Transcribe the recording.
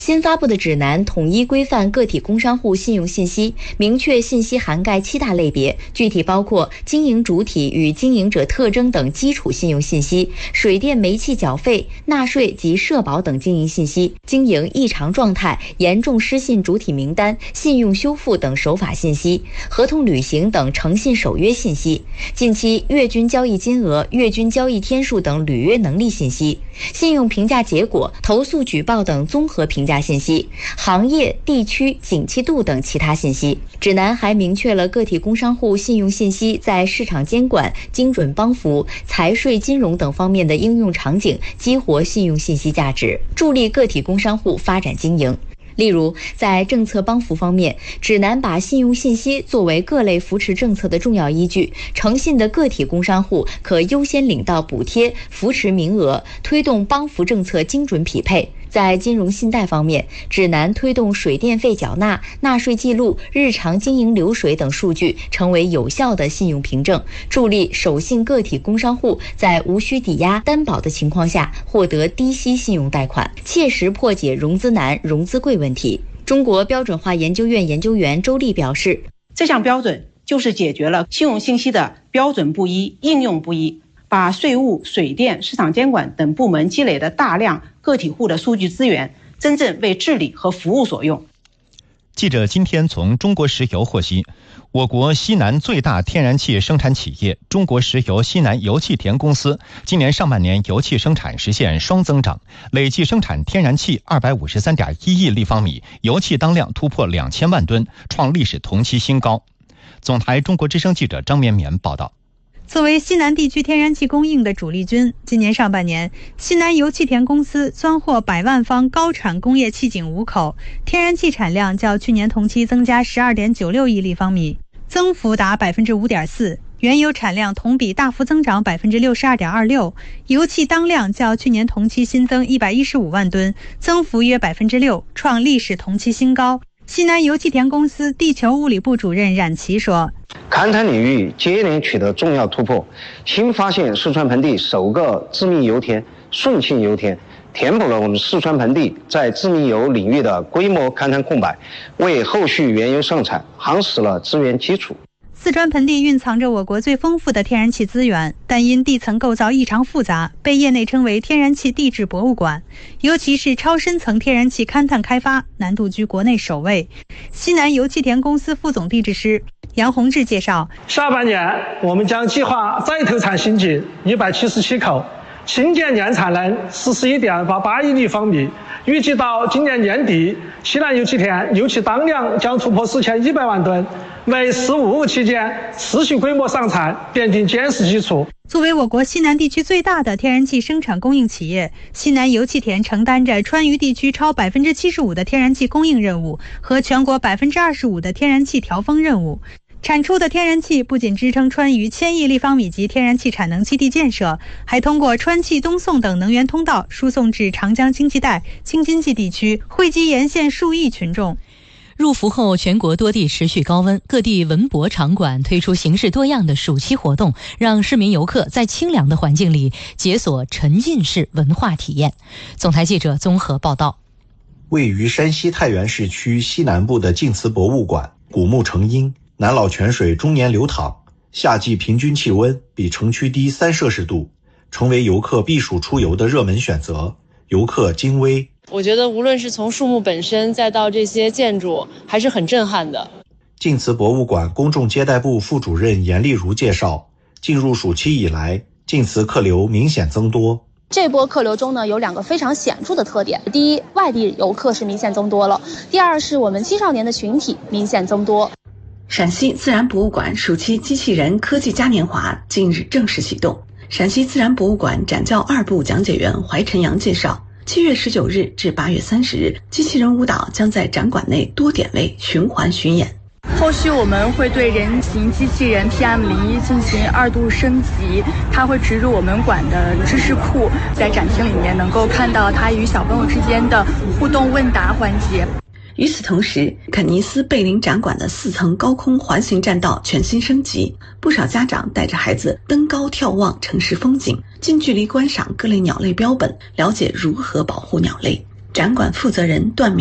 新发布的指南统一规范个体工商户信用信息，明确信息涵盖7大类别，具体包括经营主体与经营者特征等基础信用信息、水电煤气缴费、纳税及社保等经营信息、经营异常状态、严重失信主体名单、信用修复等守法信息、合同履行等诚信守约信息、近期月均交易金额、月均交易天数等履约能力信息、信用评价结果、投诉举报等综合评价信息、行业、地区、景气度等其他信息。指南还明确了个体工商户信用信息在市场监管、精准帮扶、财税金融等方面的应用场景，激活信用信息价值，助力个体工商户发展经营。例如，在政策帮扶方面，指南把信用信息作为各类扶持政策的重要依据，诚信的个体工商户可优先领到补贴、扶持名额，推动帮扶政策精准匹配。在金融信贷方面，指南推动水电费缴纳、纳税记录、日常经营流水等数据成为有效的信用凭证，助力守信个体工商户在无需抵押担保的情况下获得低息信用贷款，切实破解融资难、融资贵问题。中国标准化研究院研究员周丽表示， 这项标准就是解决了信用信息的标准不一、应用不一，把税务、水电、市场监管等部门积累的大量个体户的数据资源，真正为治理和服务所用。 记者今天从中国石油获悉，我国西南最大天然气生产企业中国石油西南油气田公司今年上半年油气生产实现双增长，累计生产天然气253.1亿立方米，油气当量突破2000万吨，创历史同期新高。总台中国之声记者张绵绵报道。 作为西南地区天然气供应的主力军，今年上半年，西南油气田公司钻获100万方高产工业气井5口，天然气产量较去年同期增加12.96亿立方米，增幅达5.4%。原油产量同比大幅增长62.26%，油气当量较去年同期新增115万吨，增幅约6%，创历史同期新高。西南油气田公司地球物理部主任冉奇说， 勘探领域接连取得重要突破，新发现四川盆地首个知名油田顺庆油田，填补了我们四川盆地在知名油领域的规模勘探空白，为后续原油生产夯实了资源基础。 四川盆地蕴藏着我国最丰富的天然气资源，但因地层构造异常复杂，被业内称为天然气地质博物馆。尤其是超深层天然气勘探开发难度居国内首位。西南油气田公司副总地质师杨洪志介绍， 下半年我们将计划再投产新井177口，新建年产能41.88亿立方米，预计到今年年底，西南油气田油气当量将突破4100万吨，为“十五五”期间持续规模上产奠定坚实基础。 作为我国西南地区最大的天然气生产供应企业，西南油气田承担着川渝地区超75%的天然气供应任务和全国25%的天然气调峰任务。产出的天然气不仅支撑川渝1000亿立方米级天然气产能基地建设，还通过川气东送等能源通道输送至长江经济带、京津冀地区，惠及沿线数亿群众。 入伏后，全国多地持续高温，各地文博场馆推出形式多样的暑期活动，让市民游客在清凉的环境里解锁沉浸式文化体验。总台记者综合报道。 位于山西太原市区西南部的晋祠博物馆，古木成荫，南老泉水终年流淌，夏季平均气温比城区低3摄氏度，成为游客避暑出游的热门选择。游客精微， 我觉得无论是从树木本身再到这些建筑，还是很震撼的。 晋祠博物馆公众接待部副主任严丽如介绍，进入暑期以来，晋祠客流明显增多。 这波客流中呢，有2个非常显著的特点。第一，外地游客是明显增多了；第二，是我们青少年的群体明显增多。 陕西自然博物馆暑期机器人科技嘉年华近日正式启动。陕西自然博物馆展教2部讲解员怀晨阳介绍，7月19日至8月30日，机器人舞蹈将在展馆内多点位循环巡演。 后续我们会对人形机器人 PM01进行2度升级，它会植入我们馆的知识库，在展厅里面能够看到它与小朋友之间的互动问答环节。 与此同时，肯尼斯贝林展馆的4层高空环形栈道全新升级，不少家长带着孩子登高眺望城市风景，近距离观赏各类鸟类标本，了解如何保护鸟类。 展馆负责人段